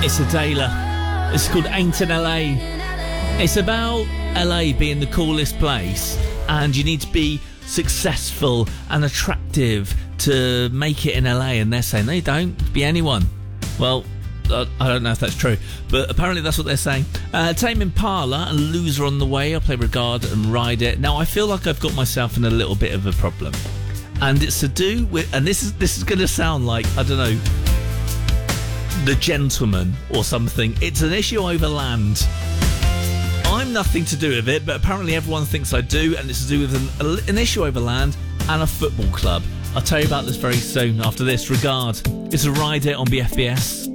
It's a Dayler. It's called Ain't in LA. It's about LA being the coolest place, and you need to be successful and attractive to make it in LA, and they're saying they don't, be anyone. Well, I don't know if that's true, but apparently that's what they're saying. Tame Impala and Loser on the way. I'll play Regard and Ride It. Now, I feel like I've got myself in a little bit of a problem, and it's to do with, and this is going to sound like, I don't know, The Gentleman or something. It's an issue over land. I'm nothing to do with it, but apparently everyone thinks I do, and it's to do with an issue over land and a football club. I'll tell you about this very soon after this. Regard. It's a Ride It on BFBS.